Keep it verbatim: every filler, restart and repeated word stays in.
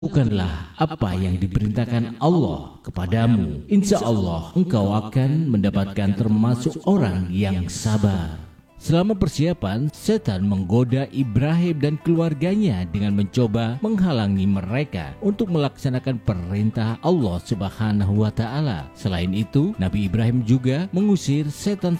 Lakukanlah apa yang diperintahkan Allah kepadamu. Insya Allah engkau akan mendapatkan termasuk orang yang sabar. Selama persiapan, setan menggoda Ibrahim dan keluarganya dengan mencoba menghalangi mereka untuk melaksanakan perintah Allah Subhanahu wa Ta'ala. Selain itu, Nabi Ibrahim juga mengusir setan